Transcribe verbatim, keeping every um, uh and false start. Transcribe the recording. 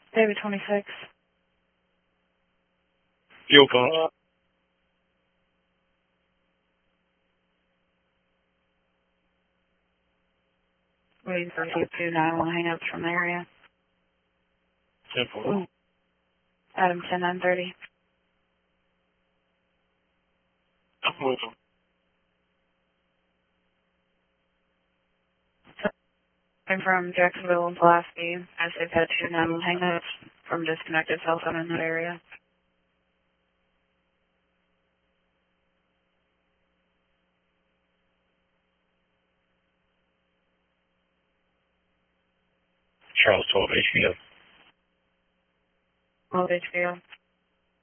David twenty-six. Fuel pumps. We received two nine one hang-ups from the area. Simple. Adam ten nine thirty. I'm with them. I'm from Jacksonville and Pulaski, as they've had two nine one hang-ups from disconnected cell phone in that area. Charles twelve H B O. twelve H B O.